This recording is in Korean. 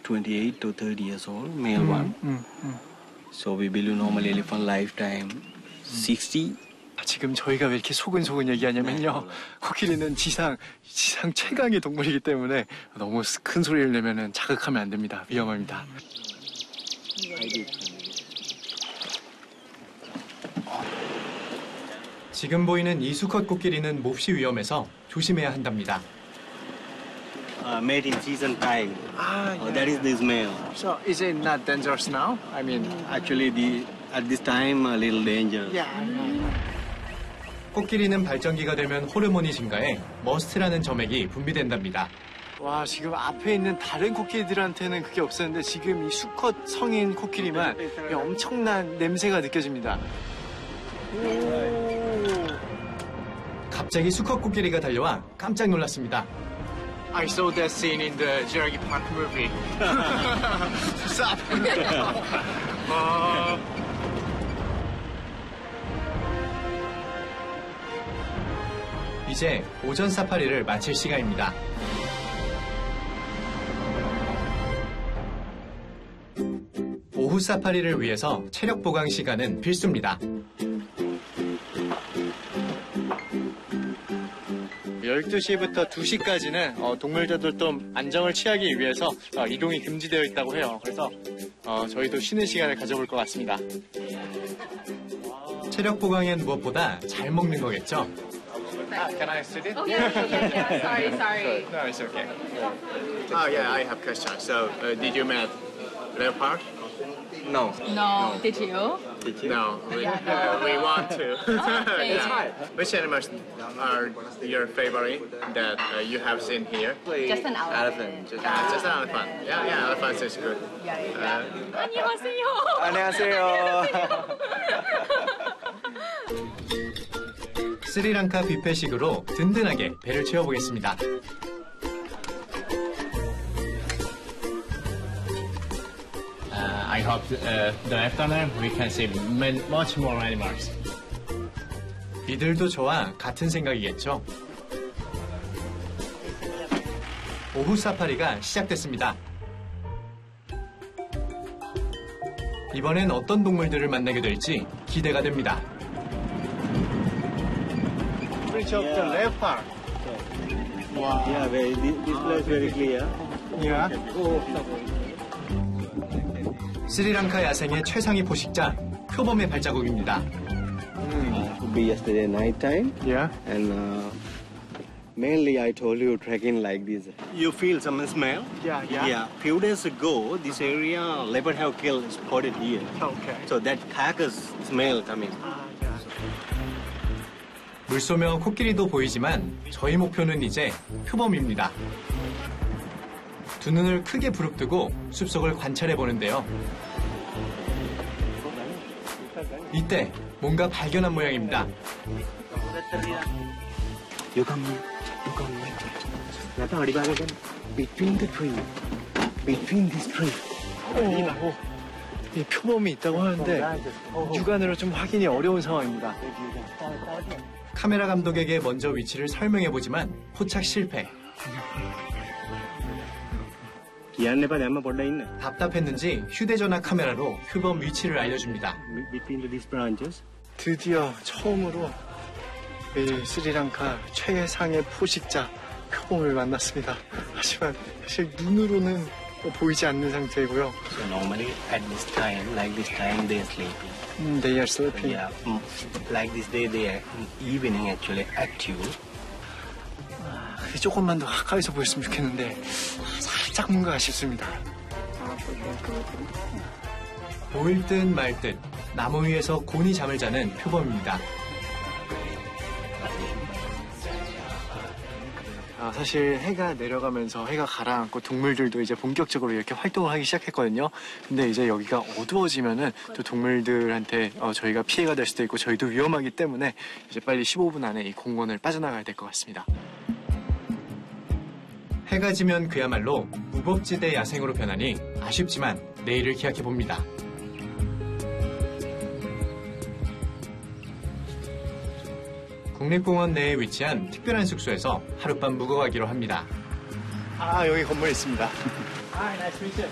28 to 30 years old, male one. So we believe normally elephant lifetime 60. 지금 저희가 왜 이렇게 소근소근 얘기하냐면요. 코끼리는 지상 최강의 동물이기 때문에 너무 큰 소리를 내면은 자극하면 안 됩니다. 위험합니다. 지금 보이는 이 수컷 코끼리는 몹시 위험해서 조심해야 한답니다. Made in season time. Yeah. That is this male. So is it not dangerous now? I mean, Actually, at this time, a little dangerous. yeah. 코끼리는 발정기가 되면 호르몬이 증가해 머스트라는 점액이 분비된답니다. 와, 지금 앞에 있는 다른 코끼리들한테는 그게 없었는데 지금 이 수컷 성인 코끼리만 엄청난 냄새가 느껴집니다. 갑자기 수컷 코끼리가 달려와 깜짝 놀랐습니다. I saw that scene in the Jurassic Park movie. Stop. 이제 오전 사파리를 마칠 시간입니다. 오후 사파리를 위해서 체력 보강 시간은 필수입니다. 12시부터 2시까지는 동물들도 좀 안정을 취하기 위해서 이동이 금지되어 있다고 해요. 그래서 저희도 쉬는 시간을 가져볼 것 같습니다. 체력 보강엔 무엇보다 잘 먹는 거겠죠? Can I sit it? Oh, yeah. Sorry. No, it's okay. Oh, yeah, I have a question. So, did you meet leopard? No. No. Did you? No, we want to. Okay. It's fine. Which animals are your favorite that you have seen here? Just an elephant. Just an elephant. Yeah, elephant is good. 안녕하세요. 안녕하세요. 스리랑카 뷔페식으로 든든하게 배를 채워보겠습니다. I hope the afternoon we can see much more animals. 이들도 저와 같은 생각이겠죠. 오후 사파리가 시작됐습니다. 이번엔 어떤 동물들을 만나게 될지 기대가 됩니다. Picture of the leopard. Wow. Yeah, this place very clear. Yeah. 스리랑카 야생의 최상위 포식자 표범의 발자국입니다. Could be yesterday night time. Yeah. And mainly I told you trekking like this. You feel some smell? Yeah. Yeah. Few days ago, this area leopard have killed spotted here. Okay. So that carcass smell coming. 물소며 코끼리도 보이지만 저희 목표는 이제 표범입니다. 두 눈을 크게 부릅뜨고 숲속을 관찰해 보는데요. 이때 뭔가 발견한 모양입니다. You come. Between the tree. Between this tree. 이 표범이 있다고 하는데 육안으로 좀 확인이 어려운 상황입니다. 카메라 감독에게 먼저 위치를 설명해보지만 포착 실패. 답답했는지 휴대전화 카메라로 표범 위치를 알려줍니다. Between these branches. 드디어 처음으로 이 스리랑카 최상의 포식자 표범을 만났습니다. 하지만 사실 눈으로는 보이지 않는 상태이고요. So normally at this time, like this time, they are sleeping. They are sleeping. Yeah, like this day, they are evening actually active. 조금만 더 가까이서 보였으면 좋겠는데 살짝 뭔가 아쉽습니다. 보일 듯 말 듯 나무 위에서 곤히 잠을 자는 표범입니다. 사실 해가 내려가면서 해가 가라앉고 동물들도 이제 본격적으로 이렇게 활동을 하기 시작했거든요. 근데 이제 여기가 어두워지면은 또 동물들한테 저희가 피해가 될 수도 있고 저희도 위험하기 때문에 이제 빨리 15분 안에 이 공원을 빠져나가야 될 것 같습니다. 해가 지면 그야말로 무법지대 야생으로 변하니 아쉽지만 내일을 기약해봅니다. 국립공원 내에 위치한 특별한 숙소에서 하룻밤 묵어가기로 합니다. 여기 건물에 있습니다. Hi, nice to meet you.